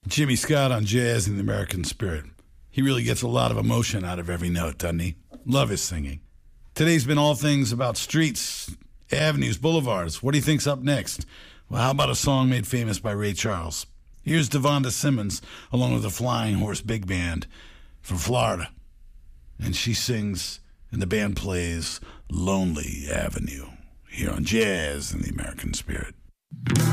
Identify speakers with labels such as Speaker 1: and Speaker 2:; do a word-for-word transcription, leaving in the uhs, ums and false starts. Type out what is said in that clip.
Speaker 1: Jimmy Scott on Jazz in the American Spirit. He really gets a lot of emotion out of every note, doesn't he? Love his singing. Today's been all things about streets, avenues, boulevards. What do you think's up next? Well, how about a song made famous by Ray Charles? Here's Devonta Simmons, along with the Flying Horse Big Band from Florida. And she sings, and the band plays Lonely Avenue here on Jazz in the American Spirit.